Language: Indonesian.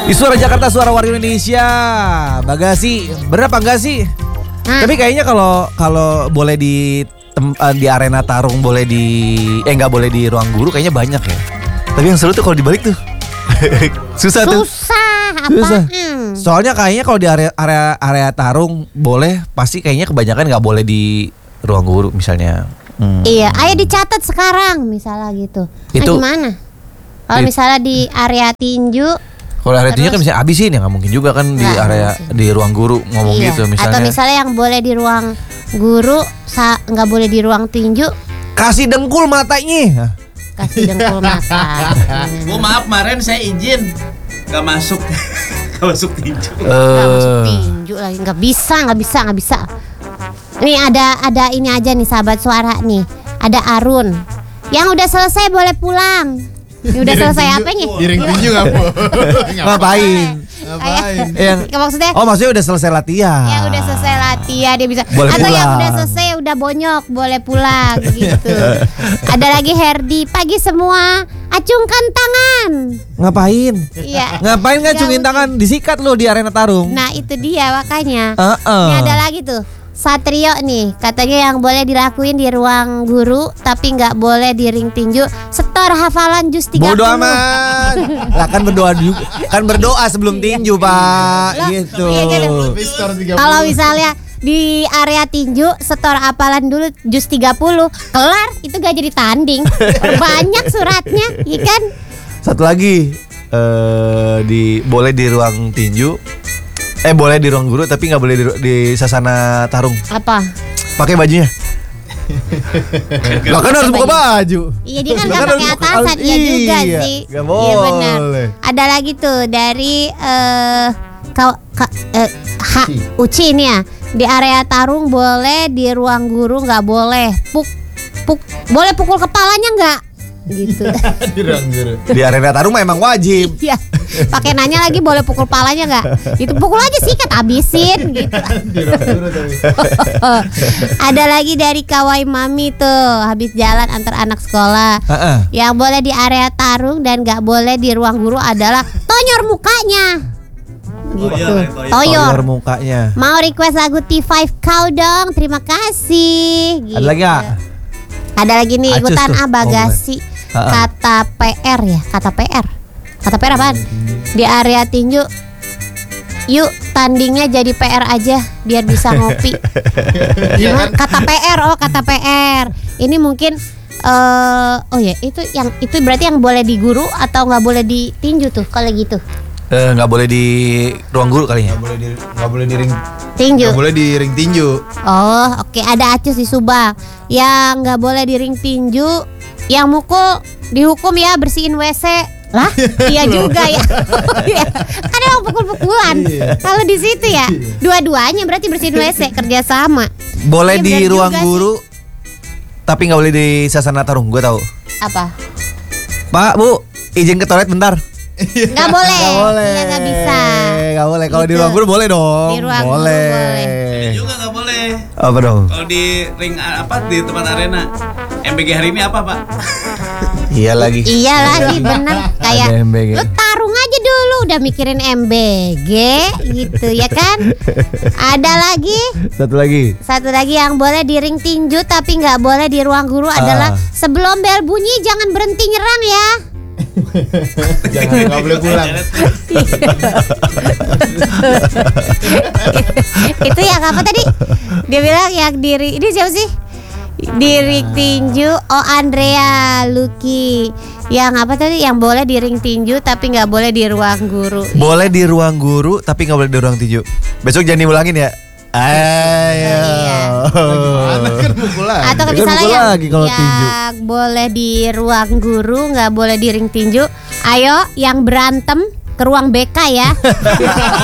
Di Suara Jakarta, Suara Warga Indonesia. Bagasi, berapa enggak sih? Tapi kayaknya kalau boleh di arena tarung, boleh nggak boleh di ruang guru, kayaknya banyak ya. Tapi yang seru tuh kalau dibalik tuh. Susah tuh. Susah. Soalnya kayaknya kalau di area tarung boleh, pasti kayaknya kebanyakan nggak boleh di ruang guru misalnya. Iya, ayo dicatat sekarang misalnya gitu. Itu gimana? Kalau misalnya di area tinju, kalau area tinju kan bisa habisin ya, nggak mungkin juga kan di area di ruang guru ngomong gitu misalnya. Atau misalnya yang boleh di ruang guru nggak boleh di ruang tinju. Kasih dengkul matanya. Kasih dengkul mata. Bu maaf kemarin saya izin nggak masuk nggak masuk tinju. Nggak masuk tinju lagi, nggak bisa. Nih ada ini aja nih sahabat suara nih. Ada Arun yang udah selesai boleh pulang. Ini udah selesai apanya? Di ring tinju Ngapain? Maksudnya? Oh, maksudnya udah selesai latihan. Ya udah selesai latihan dia bisa. Boleh Atau pulang. yang udah selesai udah bonyok boleh pulang gitu. Ada lagi Herdi, pagi semua acungkan tangan. Ngapain? Iya. Ngapain ngacungin tangan? Disikat lo di arena tarung. Nah itu dia makanya. Ini Ini ada lagi tuh. Satrio nih, katanya yang boleh dilakuin di ruang guru tapi nggak boleh di ring tinju, setor hafalan jus 30. Bodoh amat. Lah kan berdoa juga. Kan berdoa sebelum tinju, Pak. Gitu. Iya, gitu. Kalau misalnya di area tinju setor hafalan dulu jus 30, kelar itu gak jadi tanding. Banyak suratnya, iya kan? Satu lagi boleh di ruang tinju. Boleh di ruang guru tapi nggak boleh di sasana tarung. Apa? Pakai bajunya. Lah kan harus buka baju. Iya dia kan nggak pakai atasan, iya juga sih. Gak boleh. Iya benar. Ada lagi tuh dari Uci ini ya. Di area tarung boleh, di ruang guru nggak boleh. Boleh pukul kepalanya nggak? Gitu. Di ruang guru. Di arena tarung memang wajib. Iya. Pakai nanya lagi boleh pukul palanya nggak? Itu pukul aja sikat habisin gitu. Di ruang guru tapi. Ada lagi dari Kawai Mami tuh habis jalan antar anak sekolah. Yang boleh di area tarung dan nggak boleh di ruang guru adalah tonyor mukanya. Gitu. Toyor mukanya. Mau request lagu T5 kau dong? Terima kasih. Gitu. Ada lagi nggak? Ada lagi nih Acus ikutan tuh. Bagasi. Kata PR ya, kata PR. Kata PR apaan? Di area tinju, yuk tandingnya jadi PR aja biar bisa ngopi. Gimana? Kata PR, kata PR. Ini mungkin itu berarti yang boleh di guru atau nggak boleh di tinju tuh kalau gitu? Nggak boleh di ruang guru kalinya. Nggak boleh di ring tinju. Nggak boleh di ring tinju. Oh, oke. Ada Acus di Subang yang nggak boleh di ring tinju. Yang mukul dihukum ya bersihin WC. Lah, iya juga ya. Kan emang pukul-pukulan. Kalau di situ ya, dua-duanya berarti bersihin WC kerjasama. Boleh Iya, di benar ruang juga guru, tapi nggak boleh di sasana tarung. Gue tahu. Apa? Pak, Bu, izin ke toilet bentar. Nggak boleh. Nggak boleh. Iya nggak bisa. Nggak boleh. Kalau di Gitu. ruang guru boleh dong. Di ruang guru boleh. boleh. Ini juga nggak boleh. Apa dong? Kalau di ring di tempat arena, MBG hari ini apa Pak? Iya lagi. Iya lagi bener. Kayak Ada MBG. lu tarung aja dulu udah mikirin MBG gitu ya kan. Ada lagi. Satu lagi yang boleh di ring tinju tapi nggak boleh di ruang guru adalah sebelum bel bunyi jangan berhenti nyerang ya. Jangan nggak boleh pulang. Itu yang apa tadi? Dia bilang yang diri ini siapa sih? Di ring tinju, Andrea Lucky. Yang apa tadi? Yang boleh di ring tinju tapi nggak boleh di ruang guru. Boleh di ruang guru tapi nggak boleh di ruang tinju. Besok jangan diulangin ya. Ayo. Iya. Mana kan pukul lagi. Atau Kan misalnya pukul yang, lagi kalau tinju. boleh di ruang guru nggak boleh di ring tinju. Ayo yang berantem ke ruang BK ya.